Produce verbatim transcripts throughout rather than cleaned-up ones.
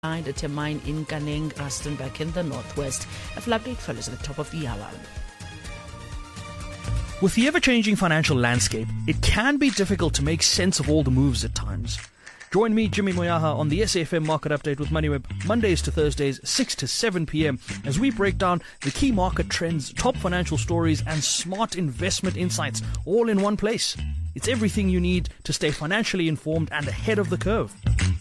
a Termine in Kaneng, Rustenburg in the northwest. A full update follows at the top of the hour. With the ever-changing financial landscape, it can be difficult to make sense of all the moves at times. Join me, Jimmy Moyaha, on the S A F M Market Update with MoneyWeb, Mondays to Thursdays, six to seven p.m, as we break down the key market trends, top financial stories, and smart investment insights, all in one place. It's everything you need to stay financially informed and ahead of the curve.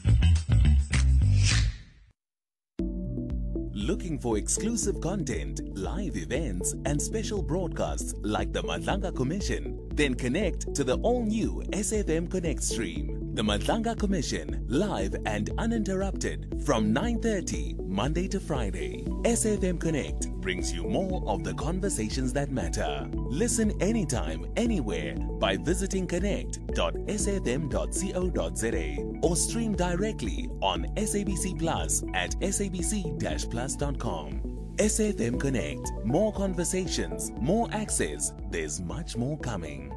Looking for exclusive content, live events, and special broadcasts like the Madlanga Commission? Then connect to the all-new S F M Connect stream. The Madlanga Commission, live and uninterrupted from nine thirty, Monday to Friday. S F M Connect brings you more of the conversations that matter. Listen anytime, anywhere by visiting connect dot s f m dot co dot z a or stream directly on S A B C Plus at s a b c dash plus dot com. S F M Connect. More conversations, more access. There's much more coming.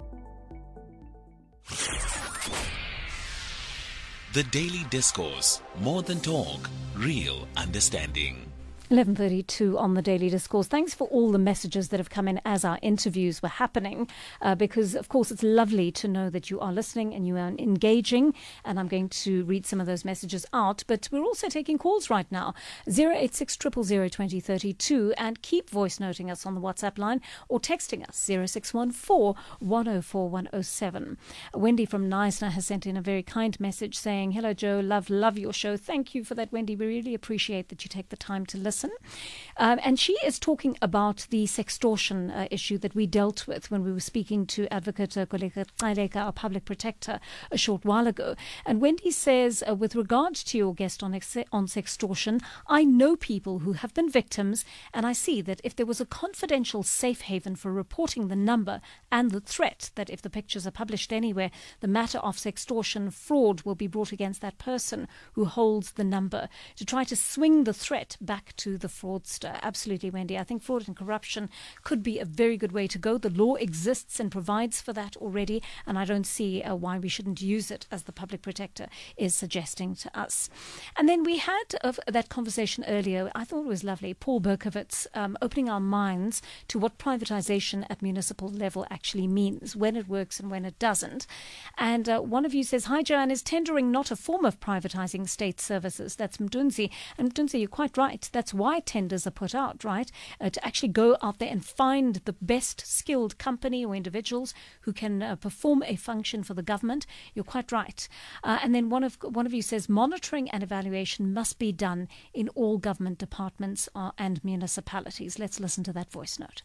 The Daily Discourse. More than talk, real understanding. eleven thirty-two on the Daily Discourse. Thanks for all the messages that have come in as our interviews were happening, uh, because, of course, it's lovely to know that you are listening and you are engaging, and I'm going to read some of those messages out. But we're also taking calls right now, zero eight six, zero zero zero, two zero three two, and keep voice noting us on the WhatsApp line or texting us, zero six one four, one zero four, one zero seven. Wendy from Neisner has sent in a very kind message saying, hello, Joe, love, love your show. Thank you for that, Wendy. We really appreciate that you take the time to listen. Um, and she is talking about the sextortion uh, issue that we dealt with when we were speaking to Advocate uh, Koleka Tsaleka, our public protector, a short while ago. And Wendy says, uh, with regard to your guest on, ex- on sextortion, I know people who have been victims, and I see that if there was a confidential safe haven for reporting the number and the threat that if the pictures are published anywhere, the matter of sextortion fraud will be brought against that person who holds the number to try to swing the threat back to the fraudster. Absolutely, Wendy. I think fraud and corruption could be a very good way to go. The law exists and provides for that already, and I don't see uh, why we shouldn't use it, as the public protector is suggesting to us. And then we had uh, that conversation earlier. I thought it was lovely. Paul Berkowitz um, opening our minds to what privatization at municipal level actually means, when it works and when it doesn't. And uh, one of you says, hi, Joanne, is tendering not a form of privatizing state services? That's Mdunzi. And Mdunzi, you're quite right. That's why tenders are put out, right? Uh, to actually go out there and find the best skilled company or individuals who can uh, perform a function for the government. You're quite right. Uh, and then one of one of you says monitoring and evaluation must be done in all government departments uh, and municipalities. Let's listen to that voice note.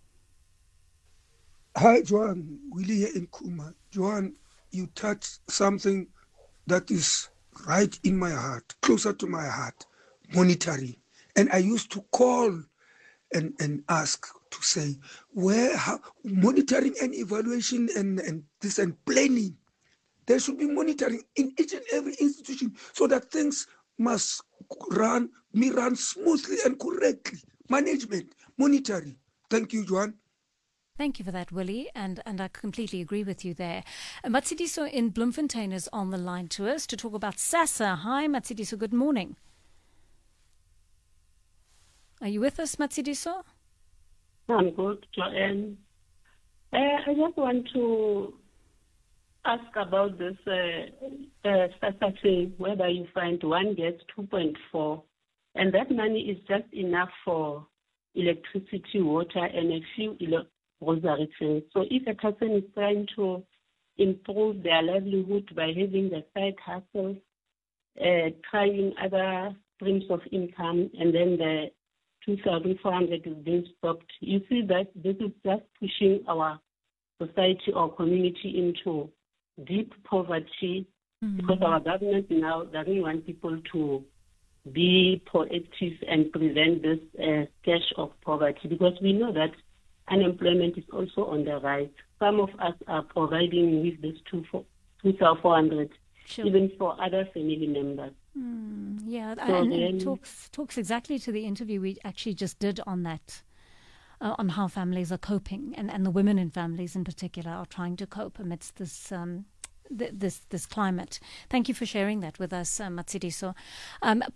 Hi, Joanne. Willie here in Kuma. Joanne, you touched something that is right in my heart, closer to my heart, monitoring. And I used to call and, and ask to say, where, how, monitoring and evaluation and, and this and planning, there should be monitoring in each and every institution so that things must run, me run smoothly and correctly. Management, monitoring. Thank you, Joanne. Thank you for that, Willie, and, and I completely agree with you there. Uh, Matsidiso in Bloemfontein is on the line to us to talk about SASSA. Hi, Matsidiso, good morning. Are you with us, Matsidiso? I'm good, Joanne. Uh, I just want to ask about this uh, uh, SASSA, whether you find one gets two point four, and that money is just enough for electricity, water, and a few ele- grocery things. So if a person is trying to improve their livelihood by having the side hustles, uh, trying other streams of income, and then the two thousand four hundred is being stopped, you see that this is just pushing our society or community into deep poverty, mm-hmm. because our government now doesn't want people to be proactive and prevent this uh, scash of poverty, because we know that unemployment is also on the rise. Some of us are providing with this two thousand four hundred, sure. even for other family members. Mm, yeah, so and, then, and it talks, talks exactly to the interview we actually just did on that, uh, on how families are coping, and, and the women in families in particular are trying to cope amidst this um, th- this this climate. Thank you for sharing that with us, uh, Matshidiso. Um,